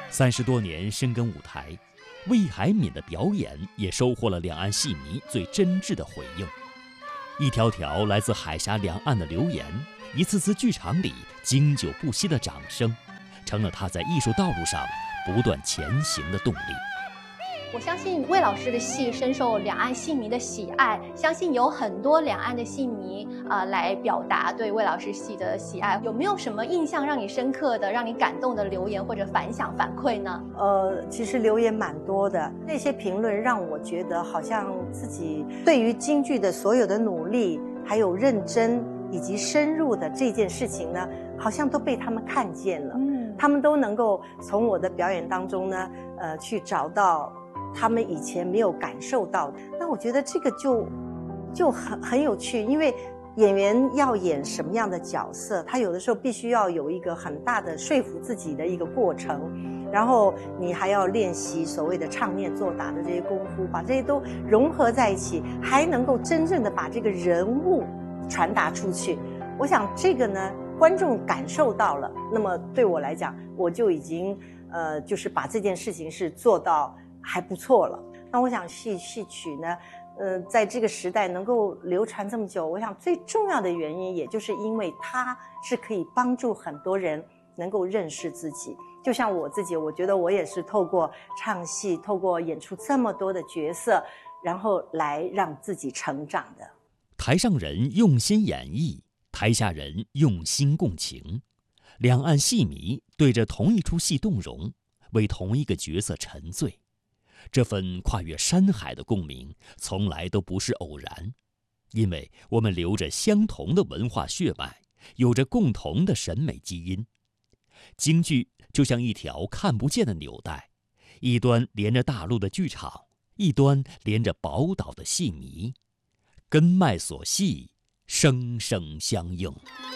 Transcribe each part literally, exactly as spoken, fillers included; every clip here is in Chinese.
三十多年深耕舞台，魏海敏的表演也收获了两岸戏迷最真挚的回应。一条条来自海峡两岸的留言，一次次剧场里经久不息的掌声，成了他在艺术道路上不断前行的动力。 我相信魏老师的戏深受两岸戏迷的喜爱，相信有很多两岸的戏迷呃来表达对魏老师戏的喜爱。有没有什么印象让你深刻的、让你感动的留言或者反响反馈呢？ 呃，其实留言蛮多的，那些评论让我觉得好像自己对于京剧的所有的努力，还有认真以及深入的这件事情呢，好像都被他们看见了。嗯，他们都能够从我的表演当中呢，呃，去找到他们以前没有感受到的。那我觉得这个就就很很有趣，因为演员要演什么样的角色，他有的时候必须要有一个很大的说服自己的一个过程，然后你还要练习所谓的唱念做打的这些功夫，把这些都融合在一起，还能够真正的把这个人物传达出去。我想这个呢，观众感受到了，那么对我来讲，我就已经呃，就是把这件事情是做到还不错了。那我想戏戏曲呢，呃，在这个时代能够流传这么久，我想最重要的原因，也就是因为它是可以帮助很多人能够认识自己。就像我自己，我觉得我也是透过唱戏，透过演出这么多的角色，然后来让自己成长的。 台上人用心演绎，台下人用心共情，两岸戏迷对着同一出戏动容，为同一个角色沉醉。这份跨越山海的共鸣从来都不是偶然，因为我们流着相同的文化血脉，有着共同的审美基因。京剧就像一条看不见的纽带，一端连着大陆的剧场，一端连着宝岛的戏迷，根脉所系，生生相应。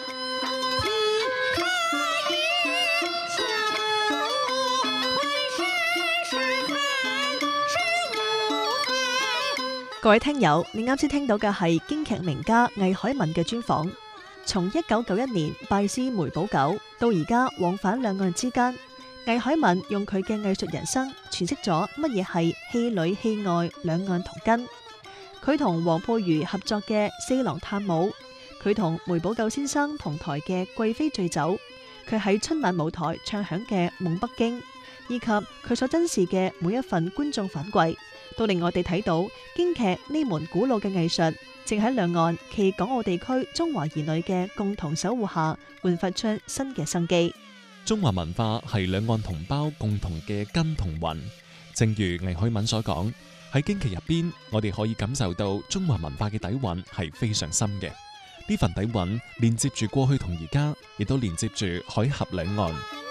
各位聽友，你啱先聽到嘅係京劇名家魏海敏嘅專訪。從一九九一年拜師梅葆玖到而家往返兩岸之間，魏海敏用佢嘅藝術人生詮釋咗乜嘢係戲裏戲外兩岸同根。佢同黃佩瑜合作嘅《四郎探母》，佢同梅葆玖先生同台嘅《貴妃醉酒》，佢喺春晚舞台唱響嘅《夢北京》，以及佢所珍視嘅每一份觀眾反饋，都令我哋睇到京劇呢門古老嘅藝術，正喺兩岸暨港澳地區中華兒女嘅共同守護下，煥發出新嘅生機。 中華文化係兩岸同胞共同嘅根同魂，正如魏海敏所講，喺京劇入邊，我哋可以感受到中華文化嘅底蘊係非常深嘅。呢份底蘊連接住過去同而家，亦都連接住海峽兩岸。